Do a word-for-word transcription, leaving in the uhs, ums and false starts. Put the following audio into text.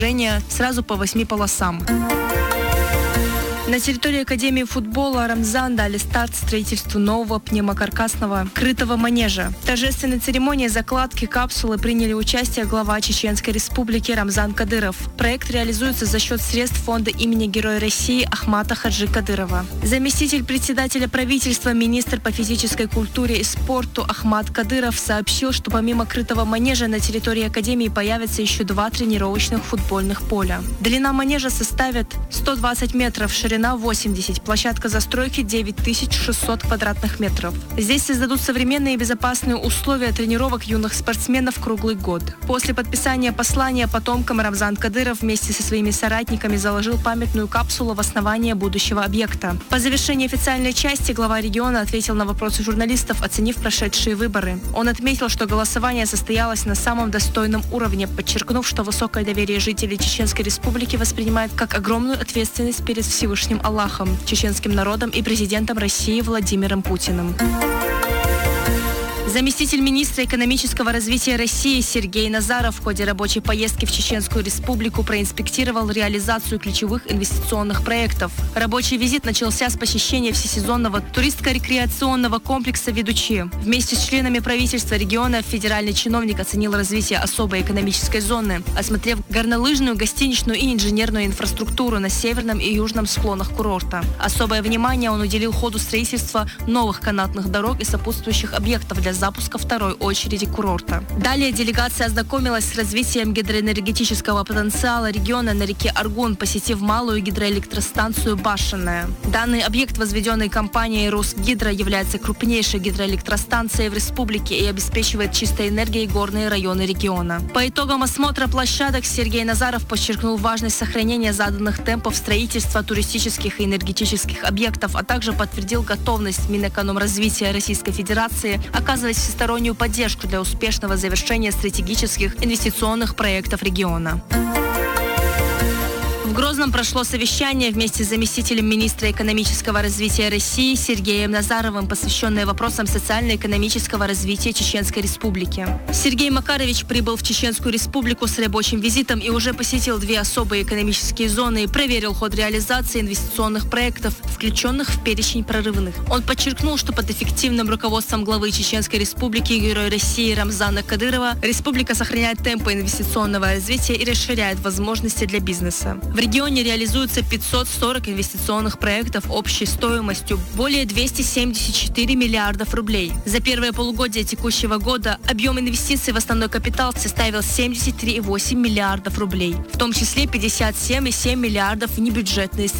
сразу по восьми полосам. На территории Академии футбола «Рамзан» дали старт строительству нового пневмокаркасного крытого манежа. В торжественной церемонии закладки капсулы приняли участие глава Чеченской Республики Рамзан Кадыров. Проект реализуется за счет средств фонда имени Героя России Ахмата Хаджи Кадырова. Заместитель председателя правительства, министр по физической культуре и спорту Ахмат Кадыров сообщил, что помимо крытого манежа на территории Академии появятся еще два тренировочных футбольных поля. Длина манежа составит сто двадцать метров, ширина восемьдесят, площадка застройки девять тысяч шестьсот квадратных метров. Здесь создадут современные и безопасные условия тренировок юных спортсменов круглый год. После подписания послания потомкам Рамзан Кадыров вместе со своими соратниками заложил памятную капсулу в основание будущего объекта. По завершении официальной части глава региона ответил на вопросы журналистов, оценив прошедшие выборы. Он отметил, что голосование состоялось на самом достойном уровне, подчеркнув, что высокое доверие жителей Чеченской Республики воспринимают как огромную ответственность перед Всевышним Аллахом, чеченским народом и президентом России Владимиром Путиным. Заместитель министра экономического развития России Сергей Назаров в ходе рабочей поездки в Чеченскую Республику проинспектировал реализацию ключевых инвестиционных проектов. Рабочий визит начался с посещения всесезонного туристско-рекреационного комплекса «Ведучи». Вместе с членами правительства региона федеральный чиновник оценил развитие особой экономической зоны, осмотрев горнолыжную, гостиничную и инженерную инфраструктуру на северном и южном склонах курорта. Особое внимание он уделил ходу строительства новых канатных дорог и сопутствующих объектов для запуска второй очереди курорта. Далее делегация ознакомилась с развитием гидроэнергетического потенциала региона на реке Аргун, посетив малую гидроэлектростанцию «Башенная». Данный объект, возведенный компанией «Росгидро», является крупнейшей гидроэлектростанцией в республике и обеспечивает чистой энергией горные районы региона. По итогам осмотра площадок Сергей Назаров подчеркнул важность сохранения заданных темпов строительства туристических и энергетических объектов, а также подтвердил готовность Минэкономразвития Российской Федерации оказывать всестороннюю поддержку для успешного завершения стратегических инвестиционных проектов региона. В Грозном прошло совещание вместе с заместителем министра экономического развития России Сергеем Назаровым, посвященное вопросам социально-экономического развития Чеченской Республики. Сергей Макарович прибыл в Чеченскую Республику с рабочим визитом и уже посетил две особые экономические зоны и проверил ход реализации инвестиционных проектов, включенных в перечень прорывных. Он подчеркнул, что под эффективным руководством главы Чеченской Республики Героя России Рамзана Кадырова республика сохраняет темпы инвестиционного развития и расширяет возможности для бизнеса. В регионе реализуется пятьсот сорок инвестиционных проектов общей стоимостью более двести семьдесят четыре миллиардов рублей. За первое полугодие текущего года объем инвестиций в основной капитал составил семьдесят три и восемь миллиардов рублей, в том числе пятьдесят семь и семь миллиардов в небюджетные средства.